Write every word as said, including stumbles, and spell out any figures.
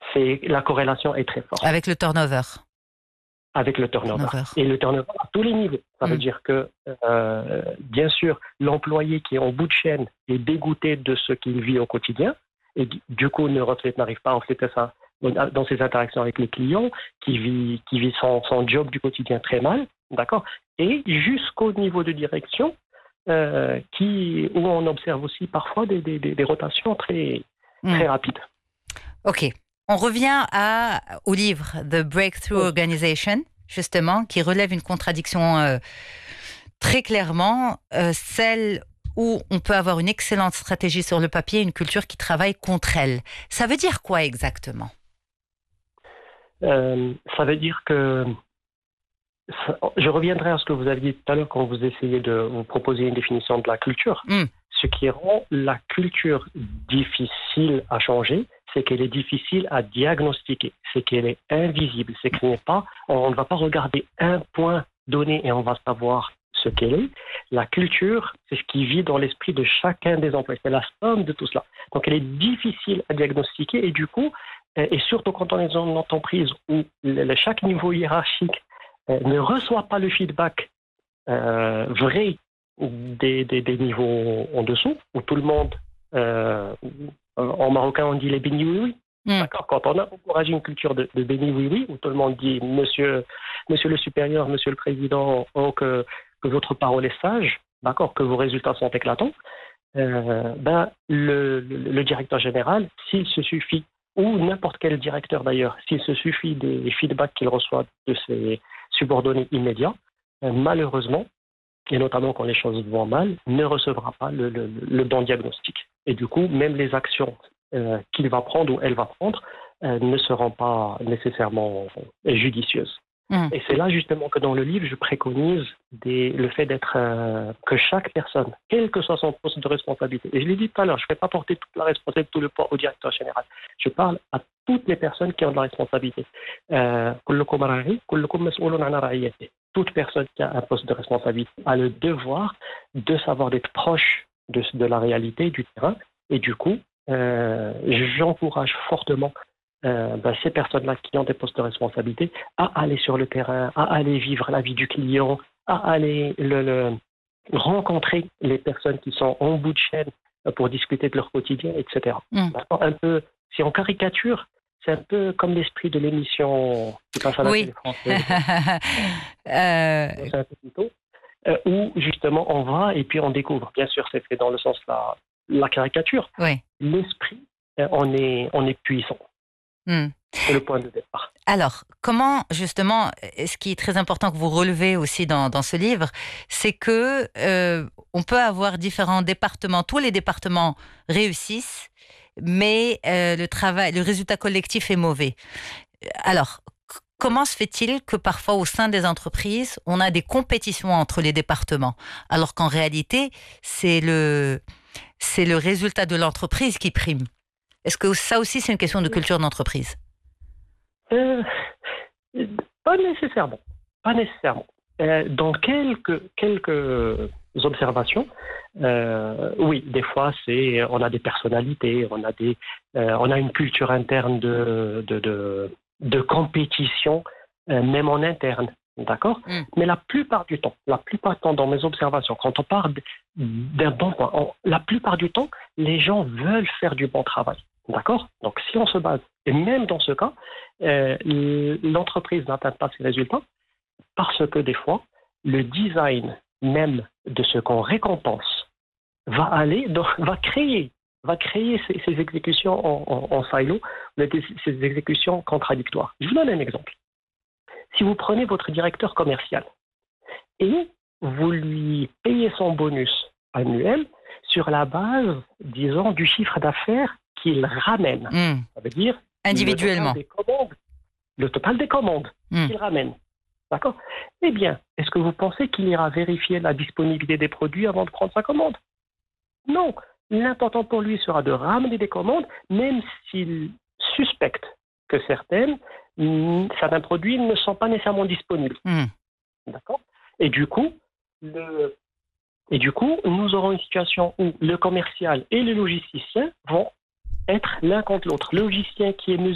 c'est, la corrélation est très forte. Avec le turnover. Avec le turnover. turnover. Et le turnover à tous les niveaux. Ça mm. veut dire que, euh, bien sûr, l'employé qui est en bout de chaîne est dégoûté de ce qu'il vit au quotidien et du coup ne reflète, n'arrive pas à refléter ça dans ses interactions avec les clients, qui vit, qui vit son, son job du quotidien très mal, d'accord, et jusqu'au niveau de direction, euh, qui, où on observe aussi parfois des, des, des rotations très, mm. très rapides. Ok. On revient à, au livre The Breakthrough Organization, justement, qui relève une contradiction euh, très clairement, euh, celle où on peut avoir une excellente stratégie sur le papier et une culture qui travaille contre elle. Ça veut dire quoi exactement ? euh, Ça veut dire que... Ça, je reviendrai à ce que vous aviez dit tout à l'heure quand vous essayez de vous proposer une définition de la culture. Mm. Ce qui rend la culture difficile à changer, c'est qu'elle est difficile à diagnostiquer, c'est qu'elle est invisible, c'est qu'il n'est pas, on ne va pas regarder un point donné et on va savoir ce qu'elle est. La culture, c'est ce qui vit dans l'esprit de chacun des employés, c'est la somme de tout cela. Donc elle est difficile à diagnostiquer et du coup, et surtout quand on est dans une entreprise où chaque niveau hiérarchique ne reçoit pas le feedback euh, vrai des, des, des niveaux en dessous, où tout le monde... Euh, En marocain, on dit les béni oui-oui. Mm. D'accord. Quand on a encouragé une culture de, de béni oui-oui, où tout le monde dit monsieur, monsieur le supérieur, monsieur le président, oh, que, que votre parole est sage, d'accord, que vos résultats sont éclatants, euh, ben, le, le, le directeur général, s'il se suffit, ou n'importe quel directeur d'ailleurs, s'il se suffit des feedbacks qu'il reçoit de ses subordonnés immédiats, euh, malheureusement, et notamment quand les choses vont mal, ne recevra pas le, le, le bon diagnostic. Et du coup, même les actions euh, qu'il va prendre ou elle va prendre euh, ne seront pas nécessairement judicieuses. Mmh. Et c'est là justement que dans le livre, je préconise des, le fait d'être euh, que chaque personne, quel que soit son poste de responsabilité, et je l'ai dit tout à l'heure, je ne vais pas porter toute la responsabilité, tout le poids au directeur général. Je parle à toutes les personnes qui ont de la responsabilité. Euh, toute personne qui a un poste de responsabilité a le devoir de savoir d'être proche de, de la réalité, du terrain. Et du coup, euh, j'encourage fortement euh, ben, ces personnes-là qui ont des postes de responsabilité à aller sur le terrain, à aller vivre la vie du client, à aller le, le, rencontrer les personnes qui sont en bout de chaîne pour discuter de leur quotidien, et cetera. Mm. Un peu, si on caricature, c'est un peu comme l'esprit de l'émission qui passe à la oui. télé française. euh... C'est un peu plus tôt. Euh, où justement on va et puis on découvre. Bien sûr, c'est fait dans le sens de la, la caricature. Oui. L'esprit, euh, on est, on est puissant. Mm. C'est le point de départ. Alors, comment justement, ce qui est très important que vous relevez aussi dans, dans ce livre, c'est que euh, on peut avoir différents départements. Tous les départements réussissent, mais euh, le travail, le résultat collectif est mauvais. Alors, c- comment se fait-il que parfois au sein des entreprises, on a des compétitions entre les départements, alors qu'en réalité, c'est le, c'est le résultat de l'entreprise qui prime? Est-ce que ça aussi, c'est une question de culture d'entreprise? euh, Pas nécessairement. Pas nécessairement. Euh, dans quelques, quelques observations, euh, oui, des fois, c'est, on a des personnalités, on a, des, euh, on a une culture interne de, de, de, de compétition, euh, même en interne, d'accord mm. Mais la plupart du temps, la plupart du temps, dans mes observations, quand on parle d'un bon point, on, la plupart du temps, les gens veulent faire du bon travail, d'accord? Donc, si on se base, et même dans ce cas, euh, l'entreprise n'atteint pas ses résultats, parce que des fois, le design même de ce qu'on récompense va aller, dans, va créer, va créer ces, ces exécutions en, en, en silo, ces exécutions contradictoires. Je vous donne un exemple. Si vous prenez votre directeur commercial et vous lui payez son bonus annuel sur la base, disons, du chiffre d'affaires qu'il ramène, mmh. ça veut dire individuellement le total des commandes, le total des commandes mmh. qu'il ramène. D'accord? Eh bien, est-ce que vous pensez qu'il ira vérifier la disponibilité des produits avant de prendre sa commande? Non. L'important pour lui sera de ramener des commandes, même s'il suspecte que certaines, certains produits ne sont pas nécessairement disponibles. Mm. D'accord? Et du coup, le, et du coup, nous aurons une situation où le commercial et le logisticien vont être l'un contre l'autre. Le logicien qui est mesuré